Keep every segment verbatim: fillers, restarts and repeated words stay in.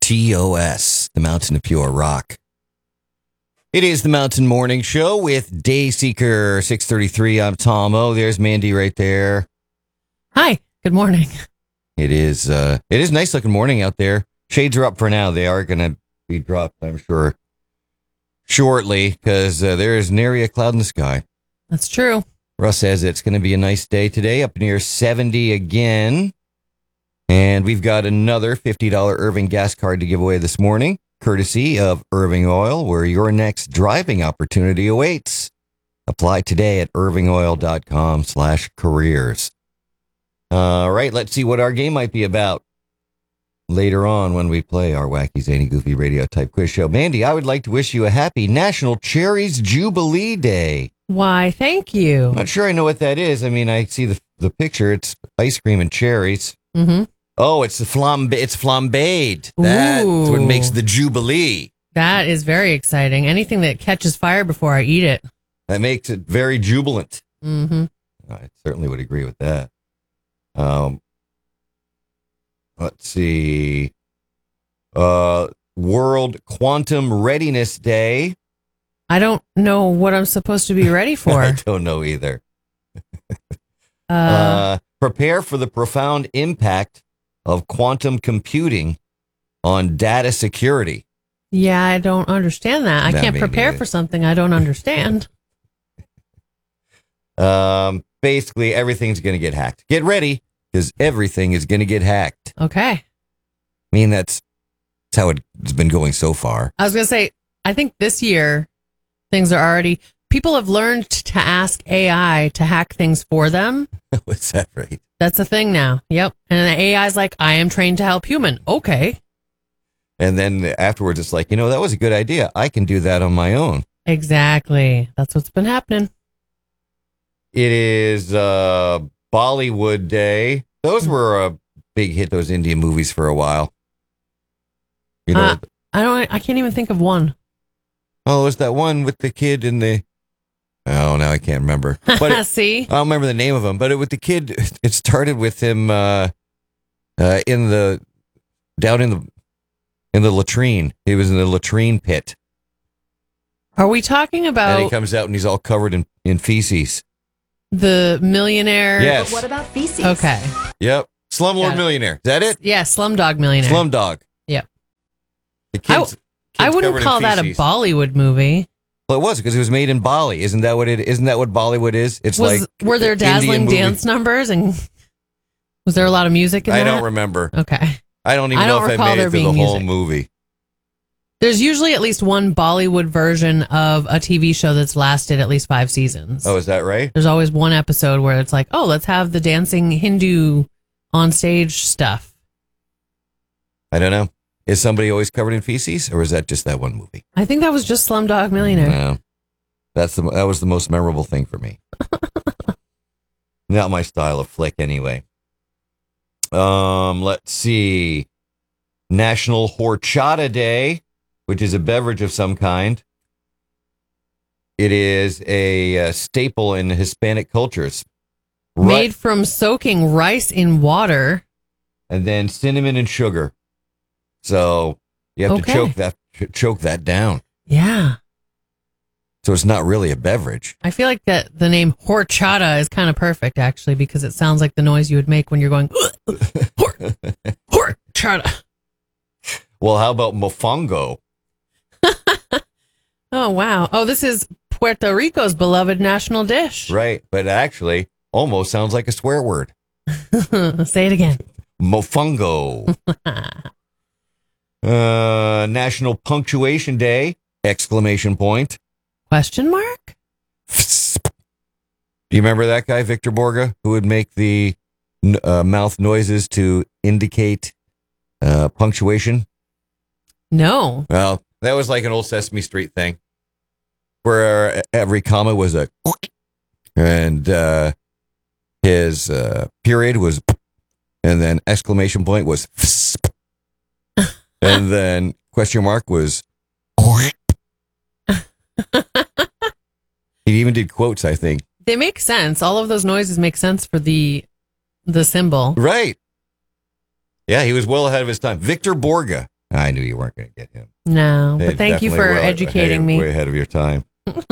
T O S, the Mountain of Pure Rock. It is the Mountain Morning Show with Dayseeker six thirty-three. I'm Tom O. There's Mandy right there. Hi, good morning. It is uh, it is nice looking morning out there. Shades are up for now. They are going to be dropped, I'm sure, shortly, because uh, there is nary a cloud in the sky. That's true. Russ says it's going to be a nice day today, up near seventy again. And we've got another fifty dollars Irving gas card to give away this morning, courtesy of Irving Oil, where your next driving opportunity awaits. Apply today at irvingoil.com slash careers. All right, let's see what our game might be about later on when we play our wacky, zany, goofy radio type quiz show. Mandy, I would like to wish you a happy National Cherries Jubilee Day. Why, thank you. I'm not sure I know what that is. I mean, I see the the picture. It's ice cream and cherries. Mm-hmm. Oh, it's the flambe. It's flambéed. That's Ooh. what makes the Jubilee. That is very exciting. Anything that catches fire before I eat it. That makes it very jubilant. Mm-hmm. I certainly would agree with that. Um, let's see. Uh, World Quantum Readiness Day. I don't know what I'm supposed to be ready for. I don't know either. uh, uh, prepare for the profound impact of quantum computing on data security. yeah, I don't understand that. I That can't may prepare be it. for something I don't understand. Um, basically, everything's going to get hacked. Get ready, because everything is going to get hacked. Okay. I mean, that's, that's how it's been going so far. I was going to say, I think this year things are already, people have learned to ask A I to hack things for them. What's that, right? That's a thing now. Yep. And the A I's like, I am trained to help human. Okay. And then afterwards, it's like, you know, that was a good idea. I can do that on my own. Exactly. That's what's been happening. It is uh, Bollywood Day. Those were a big hit, those Indian movies for a while. You know, Uh, I don't, I can't even think of one. oh, it was that one with the kid in the, oh, now I can't remember. But it, See? I don't remember the name of him, but it, with the kid, it started with him uh, uh, in the, down in the, in the latrine. He was in the latrine pit. Are we talking And he about comes out and he's all covered in, in feces. the millionaire? Yes. But what about feces? Okay. Yep. Slumlord Got it. Millionaire. Is that it? Yeah, Slumdog Millionaire. Slumdog. Yep. The I, kids, I kids wouldn't covered in call that a feces. Bollywood movie. Well, it was because it was made in Bali. Isn't that what it? Isn't that what Bollywood is? It's Was like were there Indian dazzling movie. dance numbers and was there a lot of music in I that? don't remember. Okay. I don't even I know don't if I recall made there it through the being whole music. movie. There's usually at least one Bollywood version of a T V show that's lasted at least five seasons. Oh, is that right? There's always one episode where it's like, oh, let's have the dancing Hindu on stage stuff. I don't know. Is somebody always covered in feces, or is that just that one movie? I think that was just Slumdog Millionaire. No, that's the that was the most memorable thing for me. Not my style of flick, anyway. Um, let's see. National Horchata Day, which is a beverage of some kind. It is a uh, staple in Hispanic cultures. Ri- Made from soaking rice in water. and then cinnamon and sugar. So you have Okay. to choke that ch- choke that down. Yeah. So it's not really a beverage. I feel like that the name horchata is kind of perfect, actually, because it sounds like the noise you would make when you're going, hor, horchata. Well, how about mofongo? Oh, wow. Oh, this is Puerto Rico's beloved national dish. Right, but actually almost sounds like a swear word. Say it again. Mofongo. uh, National Punctuation Day! Exclamation point. Question mark? Do you remember that guy, Victor Borga, who would make the uh, mouth noises to indicate uh, punctuation? No. Well, that was like an old Sesame Street thing, where every comma was a, and uh, his uh, period was, and then exclamation point was, and then question mark was. He even did quotes, I think. They make sense. All of those noises make sense for the the symbol. Right. Yeah, he was well ahead of his time. Victor Borga. I knew you weren't going to get him. No, They but thank you for definitely were educating ahead- me. Way ahead of your time.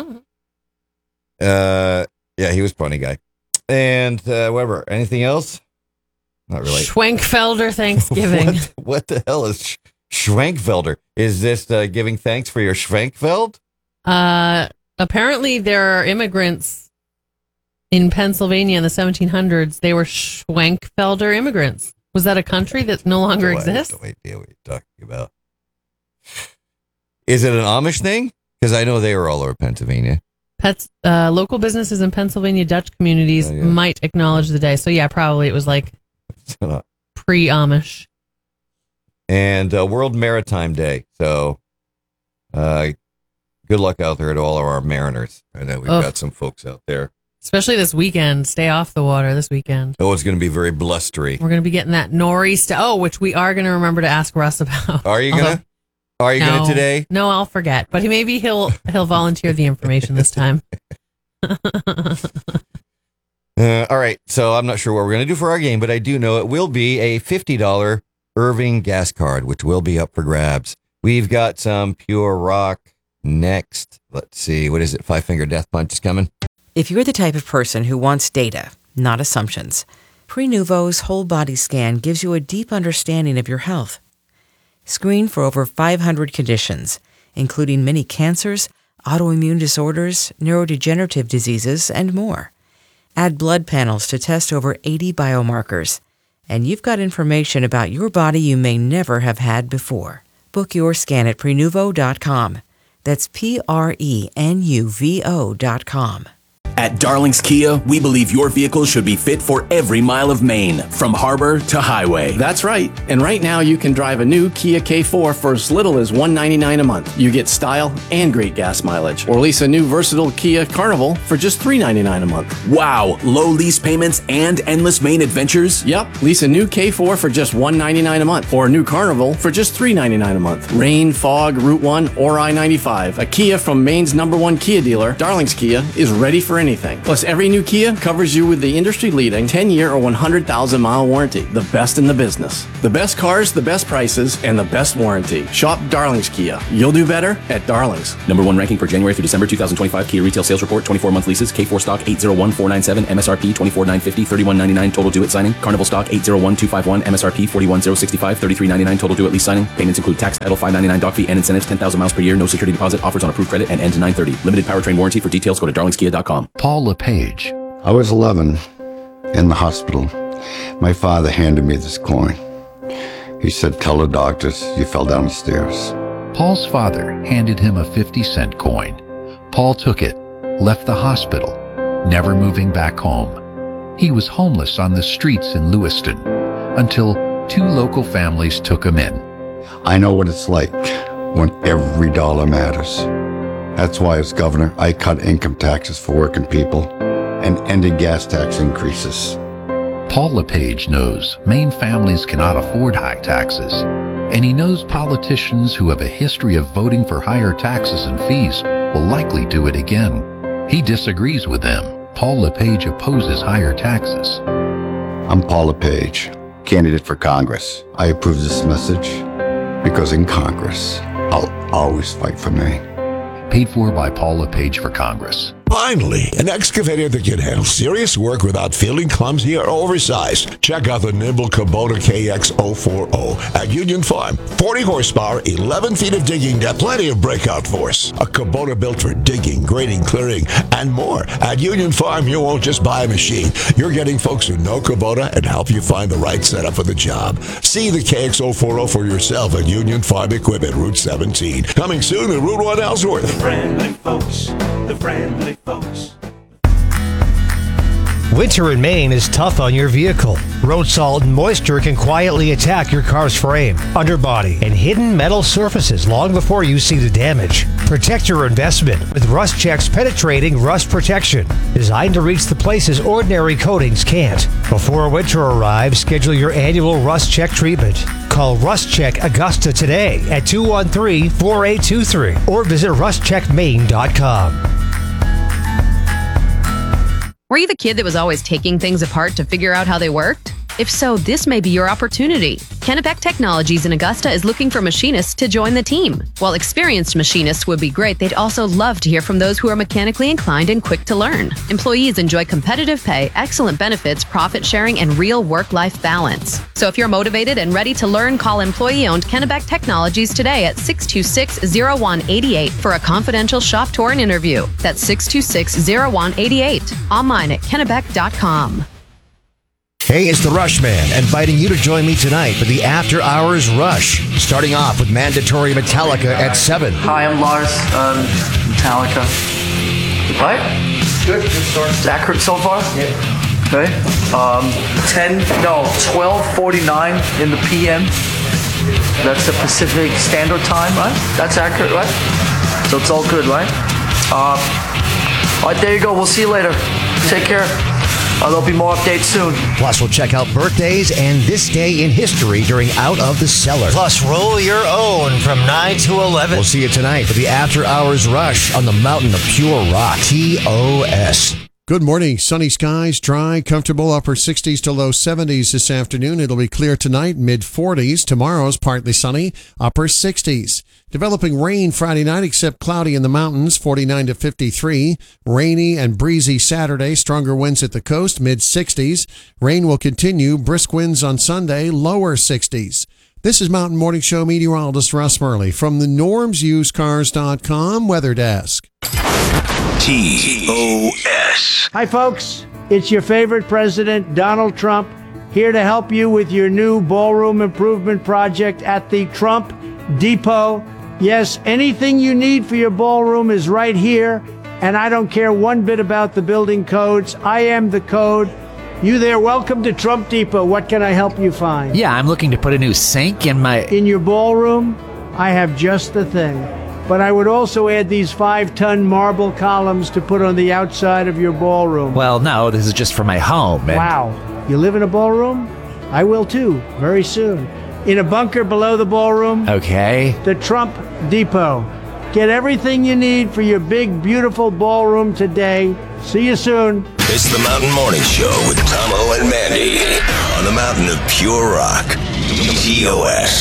uh, yeah, he was a funny guy. And uh, whatever. Anything else? Not really. Schwenkfelder Thanksgiving. what, what the hell is Sch- Schwenkfelder? Is this uh, giving thanks for your Schwenkfeld? Uh, apparently, there are immigrants in Pennsylvania in the seventeen hundreds. They were Schwenkfelder immigrants. Was that a country that no longer No, exists? I have no idea what you're talking about. Is it an Amish thing? Because I know they were all over Pennsylvania. Pets, uh, local businesses in Pennsylvania Dutch communities Oh, yeah. might acknowledge the day. So yeah, probably it was like pre-Amish. And uh, World Maritime Day. So uh, good luck out there to all of our mariners. I know we've Ugh. got some folks out there. Especially this weekend. Stay off the water this weekend. Oh, it's going to be very blustery. We're going to be getting that nor'easter. Oh, which we are going to remember to ask Russ about. Are you going to? Are you no, going to today? No, I'll forget. But he, maybe he'll he'll volunteer the information this time. Uh, all right. So I'm not sure what we're going to do for our game, but I do know it will be a fifty dollars Irving gas card, which will be up for grabs. We've got some Pure Rock next. Let's see. What is it? Five Finger Death Punch is coming. If you're the type of person who wants data, not assumptions, Prenuvo's whole body scan gives you a deep understanding of your health. Screen for over five hundred conditions, including many cancers, autoimmune disorders, neurodegenerative diseases, and more. Add blood panels to test over eighty biomarkers, and you've got information about your body you may never have had before. Book your scan at Prenuvo dot com. That's P R E N U V O dot com. At Darling's Kia, we believe your vehicle should be fit for every mile of Maine, from harbor to highway. That's right. And right now you can drive a new Kia K four for as little as one hundred ninety-nine dollars a month. You get style and great gas mileage. Or lease a new versatile Kia Carnival for just three hundred ninety-nine dollars a month. Wow, low lease payments and endless Maine adventures? Yep, lease a new K four for just one hundred ninety-nine dollars a month. Or a new Carnival for just three hundred ninety-nine dollars a month. Rain, fog, Route one, or I ninety-five. A Kia from Maine's number one Kia dealer, Darling's Kia, is ready for anything. Plus, every new Kia covers you with the industry-leading ten-year or one hundred thousand mile warranty. The best in the business. The best cars, the best prices, and the best warranty. Shop Darling's Kia. You'll do better at Darling's. Number one ranking for January through December twenty twenty-five Kia retail sales report, twenty-four month leases, K four stock eight oh one four nine seven, M S R P twenty-four nine fifty, thirty-one ninety-nine total due at signing. Carnival stock eight oh one two five one, M S R P forty-one oh sixty-five, thirty-three ninety-nine total due at lease signing. Payments include tax, title, five ninety-nine doc fee, and incentives, ten thousand miles per year, no security deposit, offers on approved credit, and end to nine thirty. Limited powertrain warranty. For details, go to darlings kia dot com. Paul LePage. I was eleven, in the hospital. My father handed me this coin. He said, tell the doctors you fell down the stairs. Paul's father handed him a fifty cent coin. Paul took it, left the hospital, never moving back home. He was homeless on the streets in Lewiston until two local families took him in. I know what it's like when every dollar matters. That's why as governor, I cut income taxes for working people and ended gas tax increases. Paul LePage knows Maine families cannot afford high taxes, and he knows politicians who have a history of voting for higher taxes and fees will likely do it again. He disagrees with them. Paul LePage opposes higher taxes. I'm Paul LePage, candidate for Congress. I approve this message because in Congress, I'll always fight for Maine. Paid for by Paul LePage for Congress. Finally, an excavator that can handle serious work without feeling clumsy or oversized. Check out the nimble Kubota K X zero forty at Union Farm. forty horsepower, eleven feet of digging depth, plenty of breakout force. A Kubota built for digging, grading, clearing, and more. At Union Farm, you won't just buy a machine. You're getting folks who know Kubota and help you find the right setup for the job. See the K X zero forty for yourself at Union Farm Equipment, Route seventeen. Coming soon to Route one Ellsworth. The friendly folks, the friendly folks. Winter in Maine is tough on your vehicle. Road salt and moisture can quietly attack your car's frame, underbody, and hidden metal surfaces long before you see the damage. Protect your investment with RustCheck's penetrating rust protection, designed to reach the places ordinary coatings can't. Before winter arrives, schedule your annual Rust Check treatment. Call RustCheck Augusta today at two one three, four eight two three or visit rust check maine dot com. Were you the kid that was always taking things apart to figure out how they worked? If so, this may be your opportunity. Kennebec Technologies in Augusta is looking for machinists to join the team. While experienced machinists would be great, they'd also love to hear from those who are mechanically inclined and quick to learn. Employees enjoy competitive pay, excellent benefits, profit sharing, and real work-life balance. So if you're motivated and ready to learn, call employee-owned Kennebec Technologies today at six two six, zero one eight eight for a confidential shop tour and interview. That's six two six, zero one eight eight. Online at kennebec dot com. Hey, it's the Rush Man, inviting you to join me tonight for the After Hours Rush. Starting off with mandatory Metallica at seven. Hi, I'm Lars, um, Metallica. Right? Good, good start. Is that accurate so far? Yeah. Okay. Um, ten, no, twelve forty-nine in the P M. That's the Pacific Standard Time, right? That's accurate, right? So it's all good, right? Uh, all right, there you go. We'll see you later. Take care. Uh, there'll be more updates soon. Plus, we'll check out birthdays and this day in history during Out of the Cellar. Plus, roll your own from nine to eleven. We'll see you tonight for the After Hours Rush on the Mountain of Pure Rock, T O S. Good morning. Sunny skies, dry, comfortable, upper sixties to low seventies this afternoon. It'll be clear tonight, mid forties. Tomorrow's partly sunny, upper sixties. Developing rain Friday night, except cloudy in the mountains, forty-nine to fifty-three. Rainy and breezy Saturday, stronger winds at the coast, mid sixties. Rain will continue, brisk winds on Sunday, lower sixties. This is Mountain Morning Show meteorologist Russ Murley from the norms used cars dot com Weather Desk. T O S. Hi, folks. It's your favorite president, Donald Trump, here to help you with your new ballroom improvement project at the Trump Depot. Yes, anything you need for your ballroom is right here, and I don't care one bit about the building codes. I am the code. You there, welcome to Trump Depot. What can I help you find? Yeah, I'm looking to put a new sink in my... In your ballroom? I have just the thing. But I would also add these five-ton marble columns to put on the outside of your ballroom. Well, no, this is just for my home. And... Wow. You live in a ballroom? I will too, very soon. In a bunker below the ballroom. Okay. The Trump Depot. Get everything you need for your big, beautiful ballroom today. See you soon. It's the Mountain Morning Show with Tom O and Mandy on the Mountain of Pure Rock, T O S.